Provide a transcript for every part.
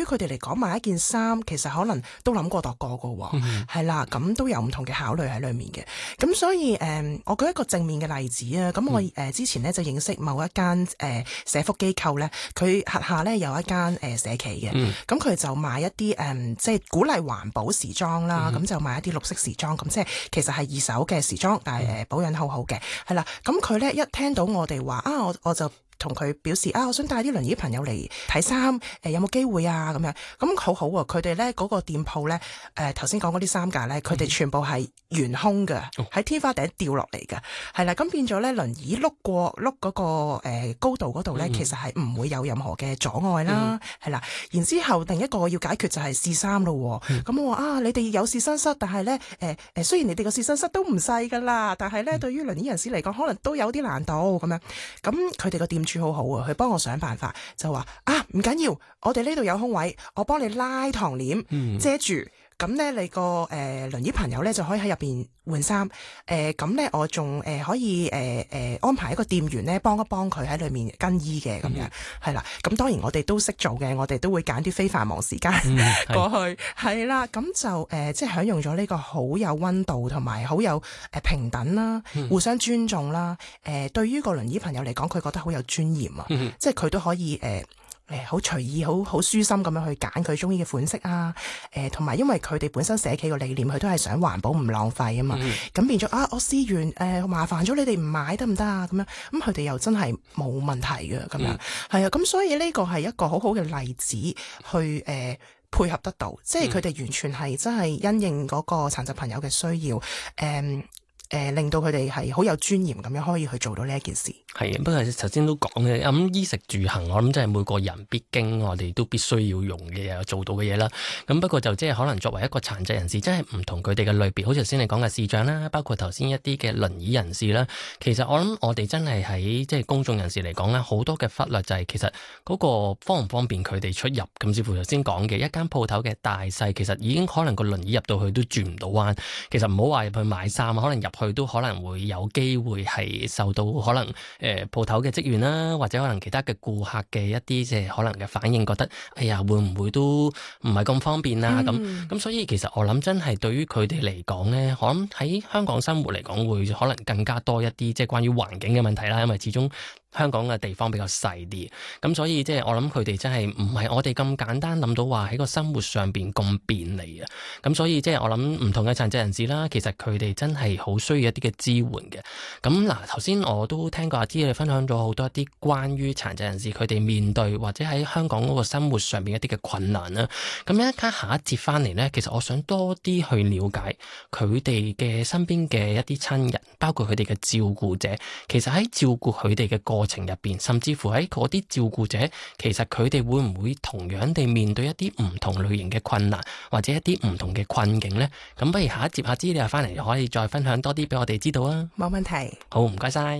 佢哋嚟講買一件衫，其實可能都諗過度過㗎，係啦，咁都有唔同嘅考慮喺裏面嘅。咁所以我舉一個正面嘅例子啊。咁我之前咧就認識某一間社福機構咧，佢轄下咧有一間社企嘅，咁佢就賣一啲即係鼓勵環保時裝啦，咁就賣一啲綠色時裝，咁即係其實係二手嘅時裝，但係保養好好嘅，係啦。咁佢咧一聽到我哋話啊，我就同佢表示啊，我想帶啲輪椅朋友嚟睇衫，有冇機會啊？咁樣咁好好喎。佢哋咧嗰個店鋪咧，頭先講嗰啲衫架咧，佢哋全部係懸空嘅，喺天花頂掉落嚟嘅，係啦。咁變咗咧，輪椅碌嗰個高度嗰度咧，其實係唔會有任何嘅阻礙啦，係啦。然之後另一個要解決就係試衫咯。咁我話啊，你哋有試身室，但係咧雖然你哋個試身室都唔細㗎啦，但係咧對於輪椅人士嚟講，可能都有啲難度咁樣。咁佢哋個店主好好啊，佢幫我想辦法，就話啊唔緊要，我哋呢度有空位，我幫你拉堂簾遮住，咁咧你個輪椅朋友咧就可以喺入邊換衫，咁咧我仲可以安排一個店員咧幫一幫佢喺裏面更衣嘅咁樣，係啦。咁當然我哋都識做嘅，我哋都會揀啲非繁忙時間過去，係啦。咁就即係享用咗呢個好有溫度同埋好有平等啦，互相尊重啦。對於個輪椅朋友嚟講，佢覺得好有尊嚴啊，即係佢都可以好隨意、好舒心咁樣去揀佢中意嘅款式啊！同埋因為佢哋本身社企個理念，佢都係想環保唔浪費啊嘛。咁變咗啊，我試完麻煩咗你哋唔買得唔得啊？咁樣咁佢哋又真係冇問題嘅咁樣，係啊。咁所以呢個係一個好好嘅例子去配合得到，即係佢哋完全係真係因應嗰個殘疾朋友嘅需要，令到佢哋係好有尊嚴咁樣可以去做到呢一件事。 係啊，不過頭先都講嘅，咁衣食住行，我諗真係每個人必經，我哋都必須要用嘅嘢，做到嘅嘢啦。咁不過就即係可能作為一個殘疾人士，真係唔同佢哋嘅類別，好似頭先你講嘅視障啦，包括頭先一啲嘅輪椅人士啦。其實我諗我哋真係喺即係公眾人士嚟講咧，好多嘅忽略就係其實嗰個方唔方便佢哋出入。咁似乎頭先講嘅一間鋪頭嘅大細，其實已經可能個輪椅入到去都轉唔到彎。其實唔好話入去買衫，可能入去都可能會有機會係受到可能鋪頭嘅職員啦，或者可能其他嘅顧客嘅一啲即係可能嘅反應，覺得哎呀會唔會都唔係咁方便啊？咁所以其實我諗真係對於佢哋嚟講咧，我諗喺香港生活嚟講會可能更加多一啲即係關於環境嘅問題啦，因為始終香港嘅地方比較細啲，咁所以即係我諗佢哋真係唔係我哋咁簡單諗到話喺個生活上邊咁便利啊！咁所以即係我諗唔同嘅殘疾人士啦，其實佢哋真係好需要一啲嘅支援嘅。咁嗱，頭先我都聽過阿芝你分享咗好多一啲關於殘疾人士佢哋面對或者喺香港嗰個生活上邊一啲嘅困難啦。咁一陣間下一節翻嚟呢，其實我想多啲去了解佢哋嘅身邊嘅一啲親人，包括佢哋嘅照顧者，其實喺照顧佢哋嘅過程入邊，甚至乎喺嗰啲照顧者，其實佢哋會唔會同樣地面對一啲唔同類型嘅困難，或者一啲唔同嘅困境呢？咁不如下一節阿芝你又翻嚟可以再分享多啲俾我哋知道啊！ 冇問題。 好，唔該晒。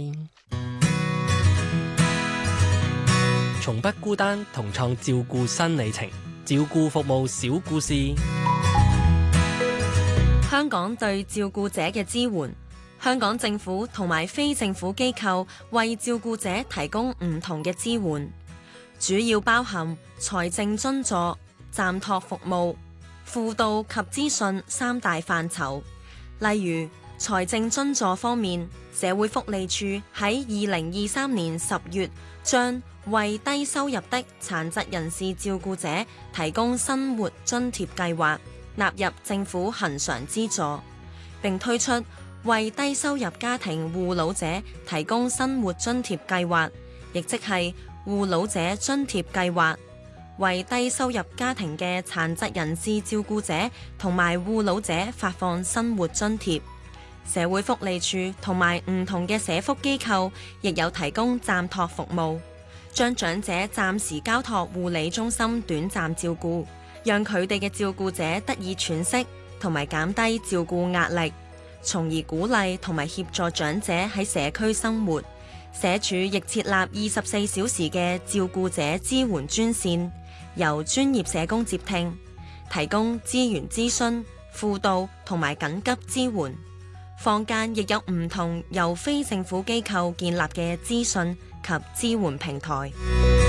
從不孤單，同創照顧新里程，照顧服務小故事。 香港對照顧者嘅支援。香港政府同埋非政府機構為照顧者提供唔同嘅支援，主要包含財政津助、暫託服務、輔導及資訊三大範疇。例如財政津助方面，社會福利署喺2023年10月將為低收入的殘疾人士照顧者提供生活津貼計劃納入政府恆常資助，並推出為低收入家庭護老者提供生活津貼計劃，亦即係護老者津貼計劃，為低收入家庭嘅殘疾人士照顧者同埋護老者發放生活津貼。社會福利署同埋唔同嘅社福機構亦有提供暫託服務，將長者暫時交託護理中心短暫照顧，讓佢哋嘅照顧者得以喘息同埋減低照顧壓力，從而鼓勵同埋協助長者喺社區生活。社署亦設立24小時嘅照顧者支援專線，由專業社工接聽，提供資源諮詢、輔導同埋緊急支援。坊間亦有唔同由非政府機構建立嘅資訊及支援平台。